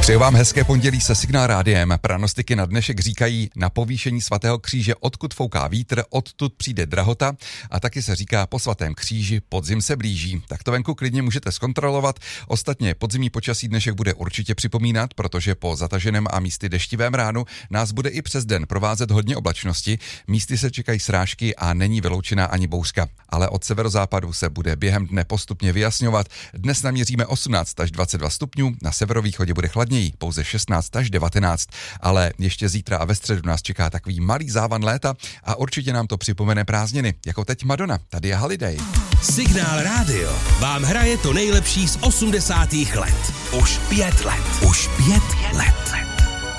Přeju vám hezké pondělí se Signál rádiem. Pranostiky na dnešek říkají na povýšení svatého kříže, odkud fouká vítr, odtud přijde drahota, a taky se říká po svatém kříži podzim se blíží. Tak to venku klidně můžete zkontrolovat. Ostatně podzimní počasí dnešek bude určitě připomínat, protože po zataženém a místy deštivém ránu nás bude i přes den provázet hodně oblačnosti. Místy se čekají srážky a není vyloučená ani bouřka. Ale od severozápadu se bude během dne postupně vyjasňovat. Dnes naměříme 18 až 22 stupňů, na severovýchodě bude chladněji, pouze 16 až 19, ale ještě zítra a ve středu nás čeká takový malý závan léta a určitě nám to připomene prázdniny, jako teď Madonna, tady je Holiday. Signál rádio vám hraje to nejlepší z 80. let. Už 5 let.